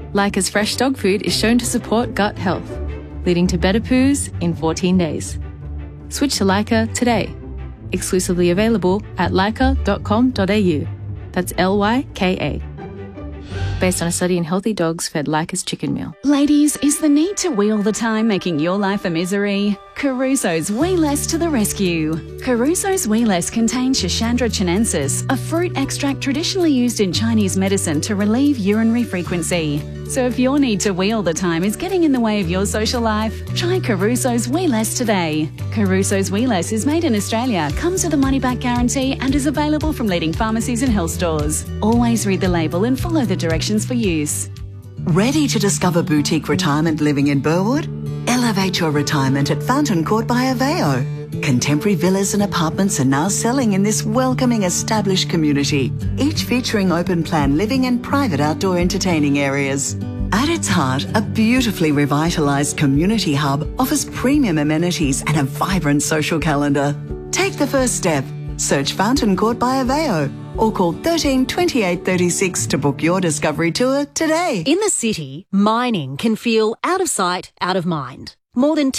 Leica's fresh dog food is shown to support gut health, leading to better poos in 14 days. Switch to Leica today. Exclusively available at leica.com.au. That's Lyka. Based on a study in healthy dogs fed Leica's chicken meal. Ladies, is the need to wheel the time making your life a misery? Caruso's Wee Less to the rescue. Caruso's Wee Less contains Schisandra chinensis, a fruit extract traditionally used in Chinese medicine to relieve urinary frequency. So if your need to wheel the time is getting in the way of your social life, try Caruso's Wee Less today. Caruso's Wee Less is made in Australia, comes with a money-back guarantee and is available from leading pharmacies and health stores. Always read the label and follow the directions for use. Ready to discover boutique retirement living in Burwood? Elevate your retirement at Fountain Court by Aveo. Contemporary villas and apartments are now selling in this welcoming established community, each featuring open plan living and private outdoor entertaining areas. At its heart, a beautifully revitalised community hub offers premium amenities and a vibrant social calendar. Take the first step. Search Fountain Court by Aveo or call 13 28 36 to book your discovery tour today. In the city, mining can feel out of sight, out of mind. More than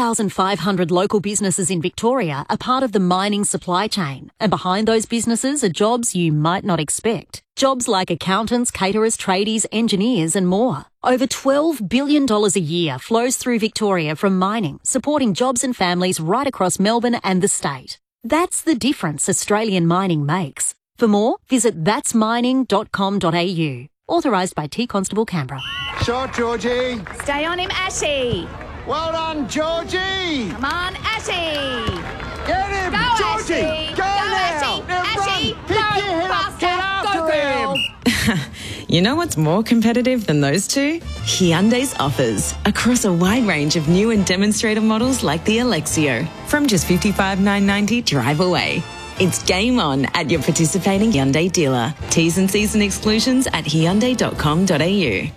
10,500 local businesses in Victoria are part of the mining supply chain, and behind those businesses are jobs you might not expect. Jobs like accountants, caterers, tradies, engineers and more. Over $12 billion a year flows through Victoria from mining, supporting jobs and families right across Melbourne and the state. That's the difference Australian mining makes. For more, visit thatsmining.com.au. Authorised by T Constable Canberra. Shot, Georgie. Stay on him, Ashy. Well done, Georgie. Come on, Ashy. Get him, Go, Georgie. Ashy. Go now. Ashy. Now Ashy. run. Pick your head up. Get after him. You know what's more competitive than those two? Hyundai's offers across a wide range of new and demonstrator models like the Alexio. From just $55,990 drive away. It's game on at your participating Hyundai dealer. T's and C's and exclusions at hyundai.com.au.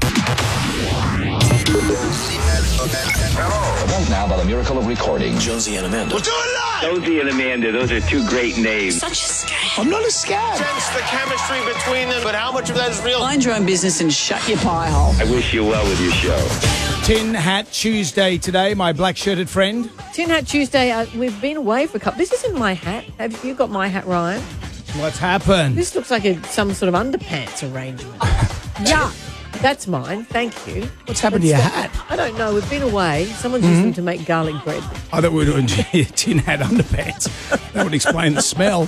Right now, by the miracle of recording, Jonesy and Amanda. We'll do it live. Jonesy and Amanda, those are two great names. Such a scam. I'm not a scab. Sense the chemistry between them, but how much of that is real? Mind your own business and shut your pie hole. I wish you well with your show. Tin Hat Tuesday today, my black-shirted friend. Tin Hat Tuesday, we've been away for a couple... This isn't my hat. Have you got my hat, Ryan? What's happened? This looks like some sort of underpants arrangement. Yeah, that's mine. Thank you. What's happened to your hat? I don't know. We've been away. Someone's used them to make garlic bread. I thought we were doing tin hat underpants. That would explain the smell.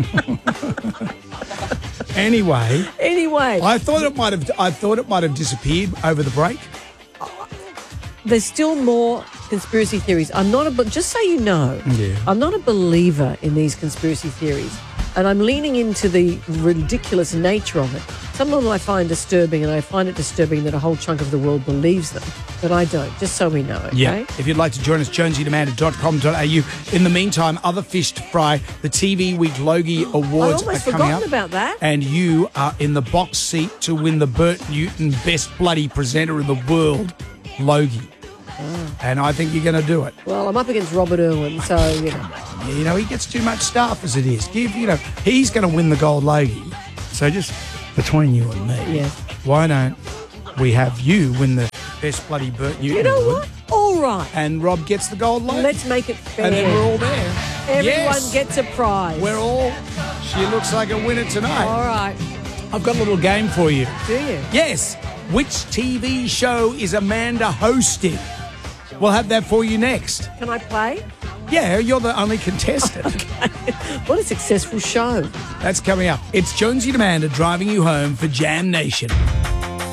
Anyway, I thought it might have disappeared over the break. There's still more conspiracy theories. Just so you know, I'm not a believer in these conspiracy theories, and I'm leaning into the ridiculous nature of it. Some of them I find disturbing, and I find it disturbing that a whole chunk of the world believes them, but I don't, just so we know, okay? Yeah. If you'd like to join us, jonesyandamanda.com.au. In the meantime, other fish to fry. The TV Week Logie Awards are coming up. I almost forgotten about that. And you are in the box seat to win the Bert Newton Best Bloody Presenter in the World Logie. Oh. And I think you're going to do it. Well, I'm up against Robert Irwin, so, you know. You know, he gets too much stuff as it is. He's going to win the gold Logie. So just between you and me, why don't we have you win the Best Bloody Bert Newton You know Award? what? All right. And Rob gets the gold Logie. Let's make it fair. And then we're all there. Everyone gets a prize. She looks like a winner tonight. All right. I've got a little game for you. Do you? Yes. Which TV show is Amanda hosting? We'll have that for you next. Can I play? Yeah, you're the only contestant. Okay. What a successful show. That's coming up. It's Jonesy and Amanda driving you home for Jam Nation.